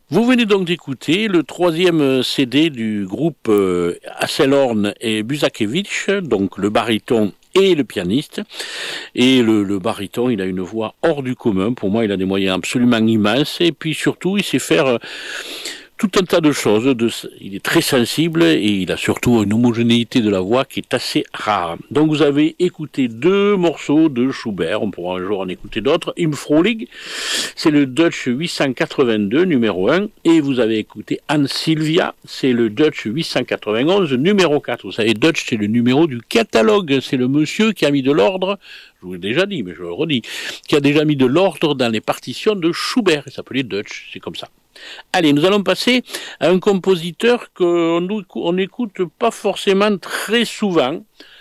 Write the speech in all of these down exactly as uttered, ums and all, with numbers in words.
Vous venez donc d'écouter le troisième C D du groupe euh, Hasselhorn et Busakevich, donc le baryton et le pianiste. Et le, le baryton, il a une voix hors du commun. Pour moi, il a des moyens absolument immenses. Et puis surtout, il sait faire euh, tout un tas de choses. De, il est très sensible et il a surtout une homogénéité de la voix qui est assez rare. Donc vous avez écouté deux morceaux de Schubert. On pourra un jour en écouter d'autres. Im Frühling, c'est le Dutch huit cent quatre-vingt-deux, numéro un. Et vous avez écouté Anne Sylvia, c'est le Dutch huit cent quatre-vingt-onze, numéro quatre. Vous savez, Dutch, c'est le numéro du catalogue. C'est le monsieur qui a mis de l'ordre, je vous l'ai déjà dit, mais je le redis, qui a déjà mis de l'ordre dans les partitions de Schubert. Il s'appelait Dutch, c'est comme ça. Allez, nous allons passer à un compositeur qu'on n'écoute pas forcément très souvent.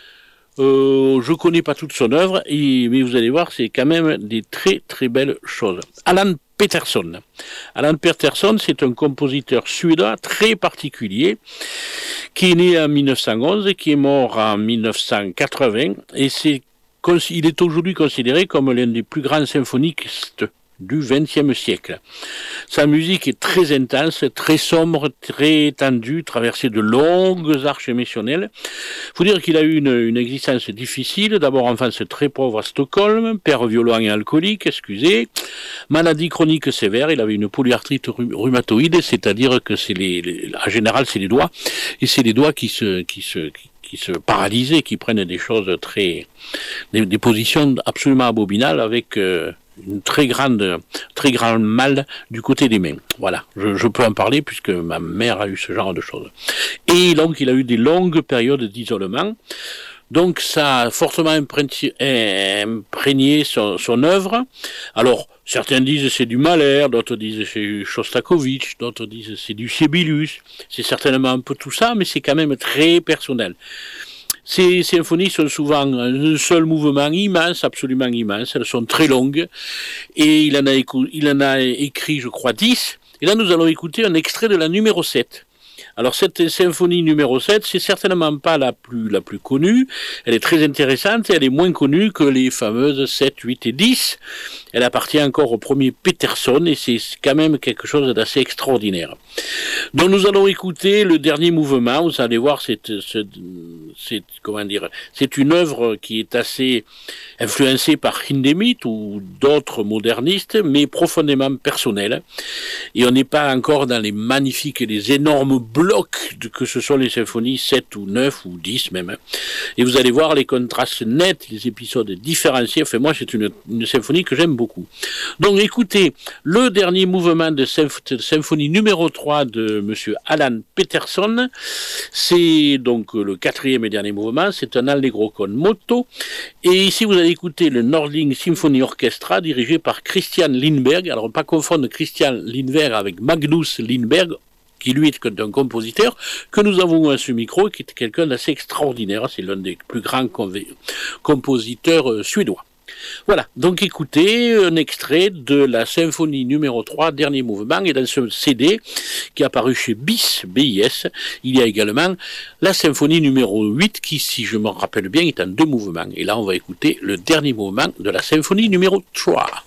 Euh, je connais pas toute son œuvre, et, mais vous allez voir, c'est quand même des très très belles choses. Alan Peterson. Alan Peterson, c'est un compositeur suédois très particulier, qui est né en mille neuf cent onze et qui est mort en mille neuf cent quatre-vingts, et c'est, il est aujourd'hui considéré comme l'un des plus grands symphonistes du vingtième siècle. Sa musique est très intense, très sombre, très tendue, traversée de longues arches émotionnelles. Il faut dire qu'il a eu une, une existence difficile, d'abord enfance très pauvre à Stockholm, père violent et alcoolique, excusez, maladie chronique sévère, il avait une polyarthrite rhumatoïde, c'est-à-dire que c'est les, les, en général c'est les doigts, et c'est les doigts qui se, qui se, qui, qui se paralysent, qui prennent des choses très, des, des positions absolument abominables avec euh, une très grande, très grand mal du côté des mains. Voilà, je, je peux en parler puisque ma mère a eu ce genre de choses. Et donc il a eu des longues périodes d'isolement. Donc ça a fortement imprégné, imprégné son, son œuvre. Alors certains disent c'est du Mahler, d'autres disent c'est Shostakovich, d'autres disent c'est du Sibelius. C'est certainement un peu tout ça, mais c'est quand même très personnel. Ces symphonies sont souvent un seul mouvement immense, absolument immense. Elles sont très longues. Et il en a, écou- il en a écrit, je crois, dix. Et là, nous allons écouter un extrait de la numéro sept. Alors, cette symphonie numéro sept, c'est certainement pas la plus, la plus connue. Elle est très intéressante et elle est moins connue que les fameuses sept, huit et dix. Elle appartient encore au premier Peterson et c'est quand même quelque chose d'assez extraordinaire. Donc, nous allons écouter le dernier mouvement. Vous allez voir, c'est, c'est, c'est comment dire, c'est une œuvre qui est assez influencée par Hindemith ou d'autres modernistes, mais profondément personnelle. Et on n'est pas encore dans les magnifiques et les énormes blocs de, que ce sont les symphonies sept ou neuf ou dix même. Et vous allez voir les contrastes nets, les épisodes différenciés. Enfin, moi, c'est une, une symphonie que j'aime beaucoup. Donc, écoutez, le dernier mouvement de, symph- de symphonie numéro trois de monsieur Alan Peterson, c'est donc le quatrième et dernier mouvement, c'est un allegro con moto. Et ici, vous allez écouter le Nordling Symphony Orchestra, dirigé par Christian Lindberg. Alors, pas confondre Christian Lindberg avec Magnus Lindberg, qui lui est un compositeur, que nous avons à ce micro, qui est quelqu'un d'assez extraordinaire. C'est l'un des plus grands compositeurs suédois. Voilà, donc écoutez un extrait de la symphonie numéro trois, dernier mouvement, et dans ce C D qui est apparu chez B I S, B I S, il y a également la symphonie numéro huit qui, si je me rappelle bien, est en deux mouvements. Et là, on va écouter le dernier mouvement de la symphonie numéro trois.